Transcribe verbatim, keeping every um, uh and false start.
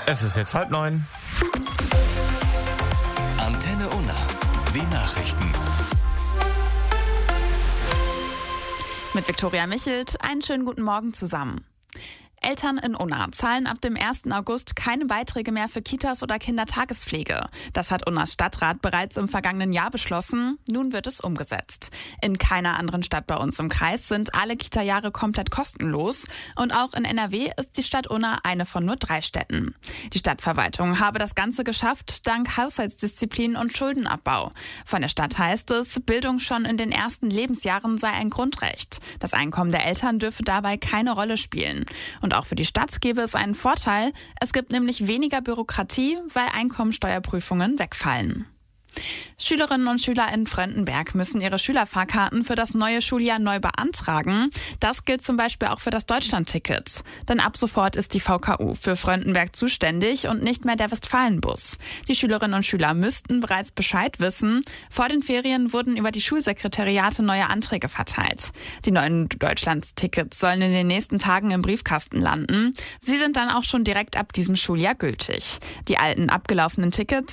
Es ist jetzt halb neun. Antenne Unna, die Nachrichten. Mit Viktoria Michelt, einen schönen guten Morgen zusammen. Eltern in Unna zahlen ab dem ersten August keine Beiträge mehr für Kitas oder Kindertagespflege. Das hat Unnas Stadtrat bereits im vergangenen Jahr beschlossen. Nun wird es umgesetzt. In keiner anderen Stadt bei uns im Kreis sind alle Kita-Jahre komplett kostenlos. Und auch in N R W ist die Stadt Unna eine von nur drei Städten. Die Stadtverwaltung habe das Ganze geschafft, dank Haushaltsdisziplin und Schuldenabbau. Von der Stadt heißt es, Bildung schon in den ersten Lebensjahren sei ein Grundrecht. Das Einkommen der Eltern dürfe dabei keine Rolle spielen. Und auch für die Stadt gäbe es einen Vorteil. Es gibt nämlich weniger Bürokratie, weil Einkommensteuerprüfungen wegfallen. Schülerinnen und Schüler in Fröndenberg müssen ihre Schülerfahrkarten für das neue Schuljahr neu beantragen. Das gilt zum Beispiel auch für das Deutschlandticket. Denn ab sofort ist die V K U für Fröndenberg zuständig und nicht mehr der Westfalenbus. Die Schülerinnen und Schüler müssten bereits Bescheid wissen. Vor den Ferien wurden über die Schulsekretariate neue Anträge verteilt. Die neuen Deutschlandtickets sollen in den nächsten Tagen im Briefkasten landen. Sie sind dann auch schon direkt ab diesem Schuljahr gültig. Die alten abgelaufenen Tickets